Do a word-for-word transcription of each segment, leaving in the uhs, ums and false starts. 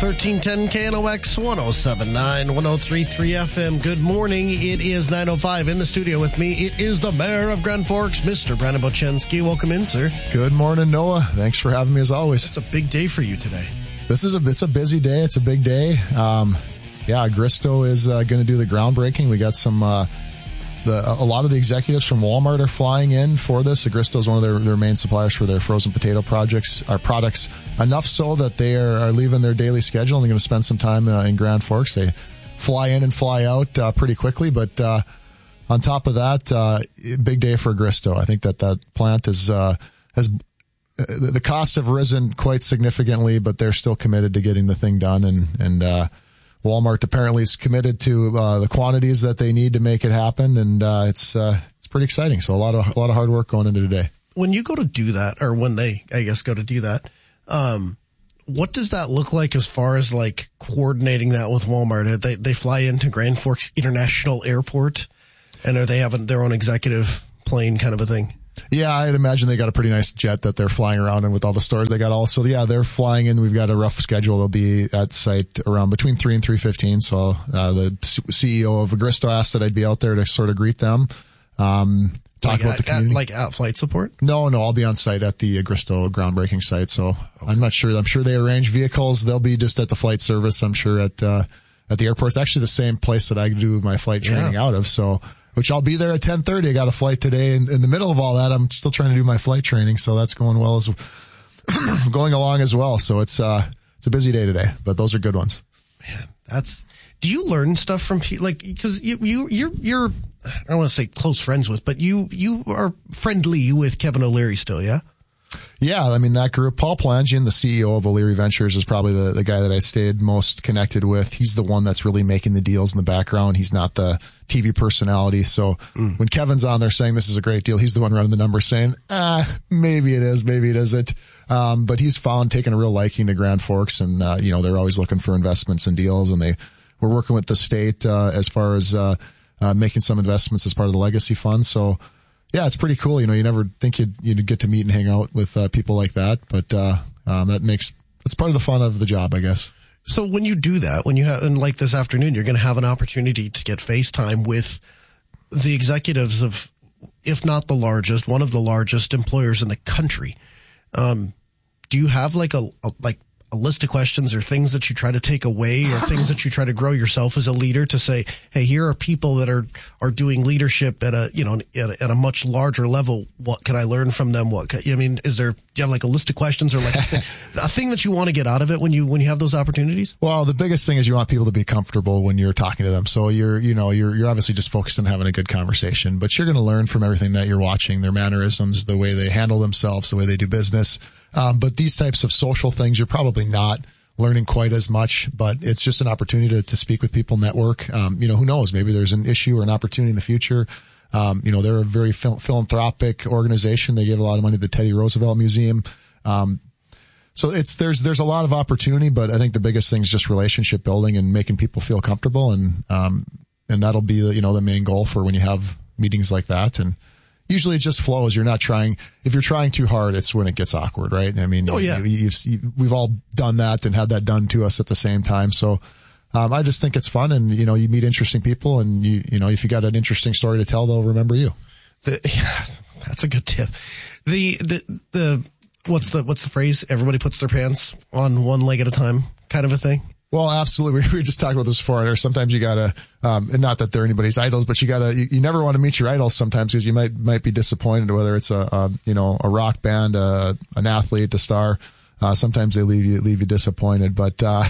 thirteen ten K N O X, ten seventy-nine, ten thirty-three F M. Good morning. It is nine oh five. In the studio with me, it is the mayor of Grand Forks, Mister Brandon Bochenski. Welcome in, sir. Good morning, Noah. Thanks for having me as always. It's a big day for you today. This is a, it's a busy day. It's a big day. Um, yeah, Agristo is uh, going to do the groundbreaking. We got some... Uh, The, a lot of the executives from Walmart are flying in for this. Agristo is one of their, their main suppliers for their frozen potato projects, our products, enough so that they are, are leaving their daily schedule and they're going to spend some time uh, in Grand Forks. They fly in and fly out uh, pretty quickly, but uh, on top of that, uh, big day for Agristo. I think that that plant is uh, has uh, the costs have risen quite significantly, but they're still committed to getting the thing done, and and uh, Walmart apparently is committed to uh, the quantities that they need to make it happen, and uh, it's uh, it's pretty exciting. So a lot of a lot of hard work going into today. When you go to do that, or when they, I guess, go to do that, um, what does that look like as far as like coordinating that with Walmart? They they fly into Grand Forks International Airport, and are they having their own executive plane kind of a thing? Yeah, I'd imagine they got a pretty nice jet that they're flying around in with all the stores they got. Also, yeah, they're flying in. We've got a rough schedule. They'll be at site around between three and three fifteen. So uh, the C E O of Agristo asked that I'd be out there to sort of greet them, um, talk like about at, the community. At, like at flight support? No, no, I'll be on site at the Agristo groundbreaking site. So okay. I'm not sure. I'm sure they arrange vehicles. They'll be just at the flight service. I'm sure at uh, at the airport. It's actually the same place that I do my flight training yeah. out of. So. Which I'll be there at ten thirty. I got a flight today. And in the middle of all that, I'm still trying to do my flight training. So that's going well as going along as well. So it's, uh, it's a busy day today, but those are good ones. Man, that's, do you learn stuff from people? Like, cause you, you, you're, you're, I don't want to say close friends with, but you, you are friendly with Kevin O'Leary still, yeah? Yeah, I mean, that group, Paul Palangian, the C E O of O'Leary Ventures, is probably the, the guy that I stayed most connected with. He's the one that's really making the deals in the background. He's not the T V personality. So mm. when Kevin's on there saying this is a great deal, he's the one running the numbers saying, ah, maybe it is, maybe it isn't. Um, but he's found taking a real liking to Grand Forks, and, uh, you know, they're always looking for investments and deals, and they were working with the state, uh, as far as, uh, uh, making some investments as part of the legacy fund. So, yeah, it's pretty cool. You know, you never think you'd, you'd get to meet and hang out with uh, people like that, but uh, um, that makes, that's part of the fun of the job, I guess. So when you do that, when you have, and like this afternoon, you're going to have an opportunity to get FaceTime with the executives of, if not the largest, one of the largest employers in the country. Um, do you have like a, a like a list of questions or things that you try to take away or things that you try to grow yourself as a leader to say, hey, here are people that are, are doing leadership at a, you know, at a, at a much larger level. What can I learn from them? What can, I mean, is there, do you have like a list of questions or like a thing, a thing that you want to get out of it when you, when you have those opportunities? Well, the biggest thing is you want people to be comfortable when you're talking to them. So you're, you know, you're, you're obviously just focused on having a good conversation, but you're going to learn from everything that you're watching, their mannerisms, the way they handle themselves, the way they do business. Um, but these types of social things, you're probably not learning quite as much, but it's just an opportunity to, to speak with people, network. Um, you know, who knows? Maybe there's an issue or an opportunity in the future. Um, you know, they're a very phil- philanthropic organization. They give a lot of money to the Teddy Roosevelt Museum. Um, so it's, there's, there's a lot of opportunity, but I think the biggest thing is just relationship building and making people feel comfortable. And, um, and that'll be, you know, the main goal for when you have meetings like that. And, usually it just flows. You're not trying, if you're trying too hard, it's when it gets awkward, right? I mean, oh, yeah. you, you've, you, we've all done that and had that done to us at the same time. So, um, I just think it's fun, and, you know, you meet interesting people, and you, you know, if you got an interesting story to tell, they'll remember you. The, yeah, that's a good tip. The, the, the, what's the, what's the phrase? Everybody puts their pants on one leg at a time kind of a thing. Well, absolutely. We were just talking about this before. Sometimes you gotta, um, and not that they're anybody's idols, but you gotta, you, you never want to meet your idols sometimes because you might, might be disappointed, whether it's a, a you know, a rock band, uh, an athlete, a star. Uh, sometimes they leave you, leave you disappointed, but, uh,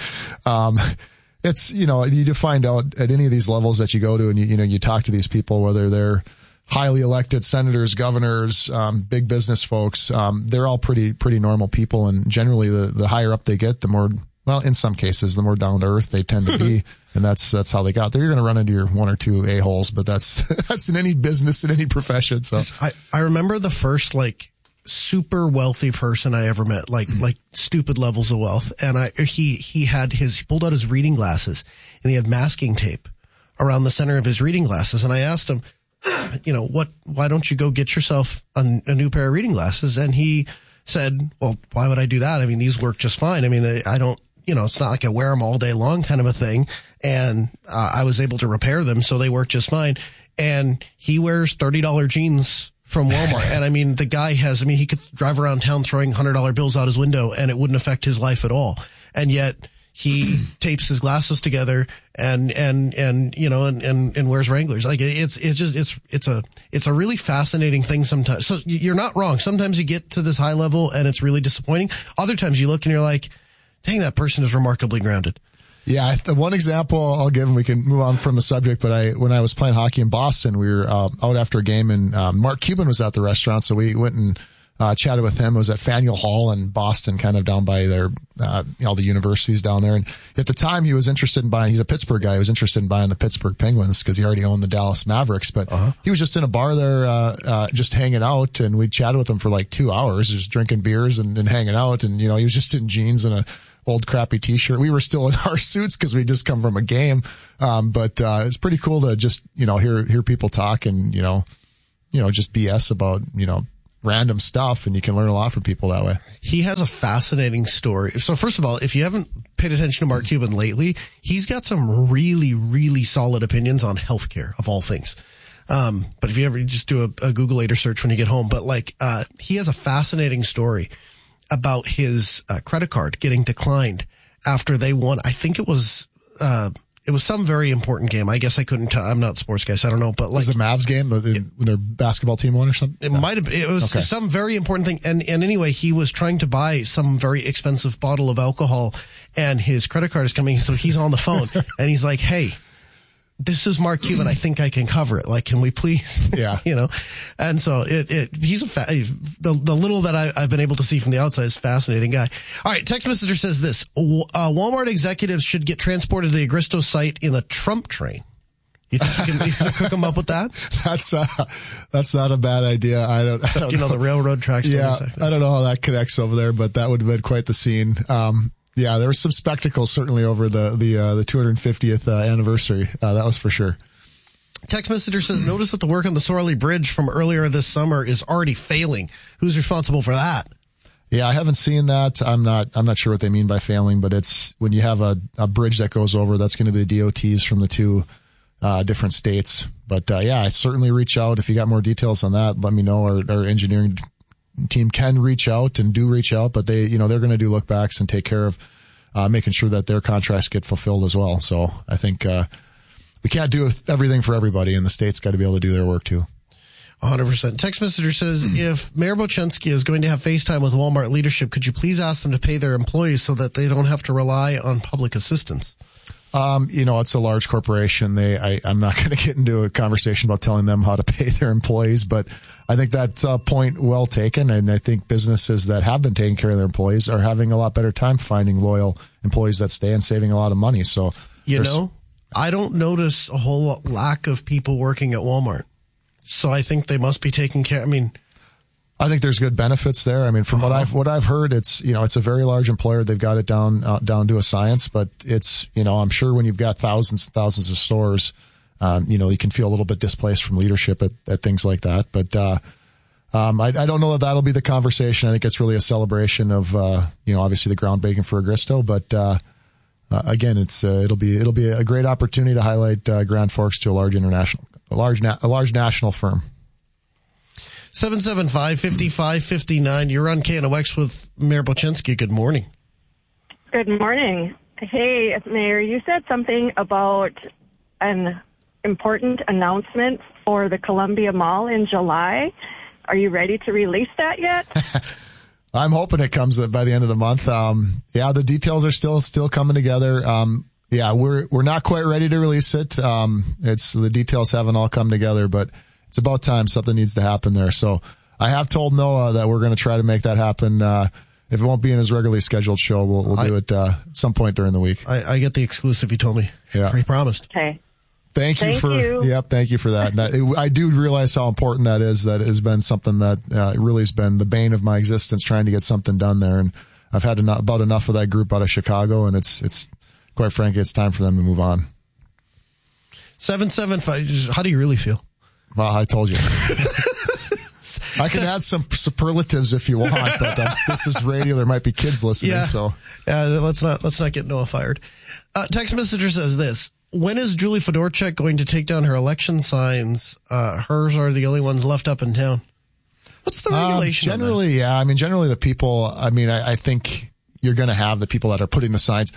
um, it's, you know, you do find out at any of these levels that you go to, and you, you know, you talk to these people, whether they're highly elected senators, governors, um, big business folks, um, they're all pretty, pretty normal people. And generally the, the higher up they get, the more, well, in some cases, the more down to earth they tend to be, and that's that's how they got there. You're going to run into your one or two a-holes, but that's that's in any business, in any profession. So I, I remember the first like super wealthy person I ever met, like like stupid levels of wealth, and I he he had his he pulled out his reading glasses and he had masking tape around the center of his reading glasses, and I asked him, you know, what? Why don't you go get yourself a, a new pair of reading glasses? And he said, well, why would I do that? I mean, these work just fine. I mean, I don't you know, it's not like I wear them all day long kind of a thing. And uh, I was able to repair them, so they work just fine. And he wears thirty dollars jeans from Walmart. And I mean, the guy has, I mean, he could drive around town throwing one hundred dollars bills out his window and it wouldn't affect his life at all. And yet he tapes his glasses together and, and, and, you know, and, and, and wears Wranglers. Like it's, it's just, it's, it's a, it's a really fascinating thing sometimes. So you're not wrong. Sometimes you get to this high level and it's really disappointing. Other times you look and you're like, dang, that person is remarkably grounded. Yeah, the one example I'll give, and we can move on from the subject, but I, when I was playing hockey in Boston, we were uh, out after a game, and um, Mark Cuban was at the restaurant, so we went and uh, chatted with him. It was at Faneuil Hall in Boston, kind of down by their, uh, all the universities down there. And at the time, he was interested in buying, he's a Pittsburgh guy, he was interested in buying the Pittsburgh Penguins because he already owned the Dallas Mavericks, but uh-huh. he was just in a bar there, uh, uh, just hanging out, and we chatted with him for like two hours, just drinking beers and, and hanging out, and, you know, he was just in jeans and a old crappy t-shirt. We were still in our suits because we just come from a game. Um, but, uh, it's pretty cool to just, you know, hear, hear people talk and, you know, you know, just B S about, you know, random stuff, and you can learn a lot from people that way. He has a fascinating story. So first of all, if you haven't paid attention to Mark Cuban lately, he's got some really, really solid opinions on healthcare of all things. Um, but if you ever just do a, a Google later search when you get home, but like, uh, he has a fascinating story about his uh, credit card getting declined after they won. I think it was, uh, it was some very important game. I guess I couldn't tell. I'm not a sports guy, so I don't know, but like. Was it Mavs game? The, the, when their basketball team won or something? It no. might have, it was okay. Some very important thing. And, and anyway, he was trying to buy some very expensive bottle of alcohol and his credit card is coming. So he's on the phone and he's like, hey, this is Mark Cuban. I think I can cover it. Like, can we please? Yeah. You know? And so it, it, he's a, fa- the, the little that I, I've been able to see from the outside is a fascinating guy. All right. Text messenger says this, uh, Walmart executives should get transported to the Agristo site in a Trump train. You think you can, you can cook them up with that? That's, uh, that's not a bad idea. I don't, I don't you know, know the railroad tracks. Yeah. I don't know how that connects over there, but that would have been quite the scene. Um, Yeah, there was some spectacles certainly over the the uh, the two hundred fiftieth uh, anniversary. Uh, that was for sure. Text messenger says, notice that the work on the Sorley Bridge from earlier this summer is already failing. Who's responsible for that? Yeah, I haven't seen that. I'm not I'm not sure what they mean by failing, but it's when you have a, a bridge that goes over, that's going to be the D O Ts from the two uh, different states. But uh, yeah, I certainly reach out. If you got more details on that, let me know. Our, our engineering team can reach out and do reach out, but they, you know, they're going to do look backs and take care of uh, making sure that their contracts get fulfilled as well. So I think uh, we can't do everything for everybody, and the state's got to be able to do their work too. one hundred percent. Text messenger says, if Mayor Bochensky is going to have FaceTime with Walmart leadership, could you please ask them to pay their employees so that they don't have to rely on public assistance? Um, you know, it's a large corporation. They, I, I'm not going to get into a conversation about telling them how to pay their employees, but I think that's a point well taken. And I think businesses that have been taking care of their employees are having a lot better time finding loyal employees that stay and saving a lot of money. So, you know, I don't notice a whole lack of people working at Walmart. So I think they must be taking care. I mean, I think there's good benefits there. I mean, from what I've, what I've heard, it's, you know, it's a very large employer. They've got it down, uh, down to a science, but it's, you know, I'm sure when you've got thousands and thousands of stores, um, you know, you can feel a little bit displaced from leadership at, at things like that. But, uh, um, I, I don't know that that'll be the conversation. I think it's really a celebration of, uh, you know, obviously the groundbreaking for Agristo, but, uh, uh again, it's, uh, it'll be, it'll be a great opportunity to highlight, uh, Grand Forks to a large international, a large, na- a large national firm. seven seven five, five five five nine. You're on K N O X with Mayor Bochensky. Good morning. Good morning. Hey, Mayor, you said something about an important announcement for the Columbia Mall in July. Are you ready to release that yet? I'm hoping it comes by the end of the month. Um, yeah, the details are still still coming together. Um, yeah, we're we're not quite ready to release it. Um, it's the details haven't all come together, but it's about time. Something needs to happen there. So I have told Noah that we're going to try to make that happen. Uh, if it won't be in his regularly scheduled show, we'll, we'll do I, it uh, at some point during the week. I, I get the exclusive. He told me. Yeah. He promised. Okay. Thank you thank for, you. yep. Thank you for that. I, I do realize how important that is. That has been something that uh, really has been the bane of my existence, trying to get something done there. And I've had enough, about enough of that group out of Chicago, and it's, it's quite frankly, it's time for them to move on. seven seven five. How do you really feel? Well, I told you. I can add some superlatives if you want, but uh, this is radio. There might be kids listening, yeah. so uh, let's not let's not get Noah fired. Uh, text messenger says this: when is Julie Fedorchak going to take down her election signs? Uh, hers are the only ones left up in town. What's the regulation? Um, generally, yeah. I mean, generally the people. I mean, I, I think you're going to have the people that are putting the signs.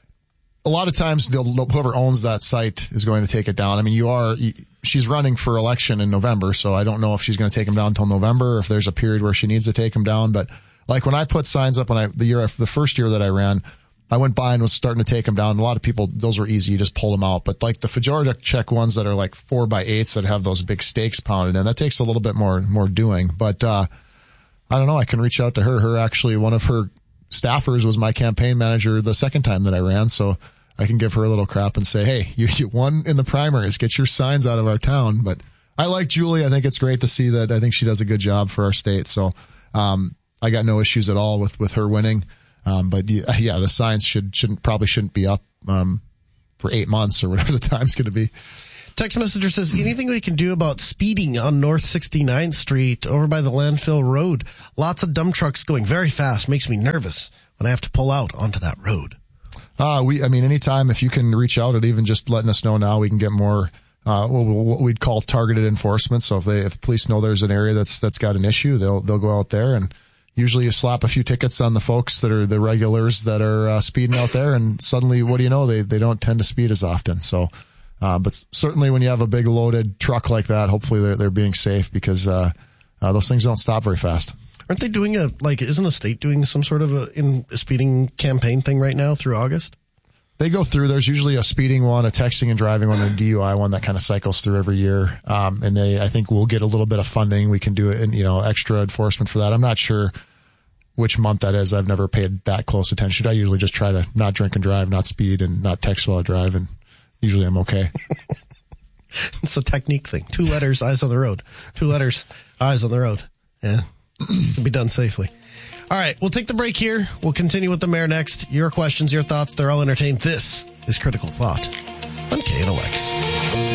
A lot of times, they'll, whoever owns that site is going to take it down. I mean, you are. You, she's running for election in November, so I don't know if she's going to take them down until November, or if there's a period where she needs to take them down. But like when I put signs up, when I the year the first year that I ran, I went by and was starting to take them down. A lot of people, those were easy. You just pull them out. But like the Fedorchak ones that are like four by eights that have those big stakes pounded in, that takes a little bit more more doing. But uh I don't know. I can reach out to her. Her actually, one of her staffers was my campaign manager the second time that I ran, so I can give her a little crap and say, hey, you, you won in the primaries. Get your signs out of our town. But I like Julie. I think it's great to see that. I think she does a good job for our state. So um I got no issues at all with, with her winning. Um But yeah, the signs should, shouldn't, probably shouldn't be up um for eight months or whatever the time's going to be. Text messenger says, anything we can do about speeding on North sixty-ninth Street over by the landfill road? Lots of dump trucks going very fast. Makes me nervous when I have to pull out onto that road. Uh, we, I mean, anytime if you can reach out and even just letting us know now, we can get more, uh, what we'd call targeted enforcement. So if they, if police know there's an area that's, that's got an issue, they'll, they'll go out there, and usually you slap a few tickets on the folks that are the regulars that are uh, speeding out there, and suddenly, what do you know? They, they don't tend to speed as often. So, uh, but certainly when you have a big loaded truck like that, hopefully they're, they're being safe, because, uh, uh, those things don't stop very fast. Aren't they doing a, like, isn't the state doing some sort of a, in a speeding campaign thing right now through August? They go through, there's usually a speeding one, a texting and driving one, and a D U I one that kind of cycles through every year. Um, and they, I think we'll get a little bit of funding. We can do it, and, you know, extra enforcement for that. I'm not sure which month that is. I've never paid that close attention. I usually just try to not drink and drive, not speed, and not text while I drive, and usually I'm okay. It's a technique thing. Two letters, eyes on the road. Two letters, eyes on the road. Yeah. Can be done safely. All right, we'll take the break here. We'll continue with the mayor next. Your questions, your thoughts, they're all entertained. This is Critical Thought on K N O X.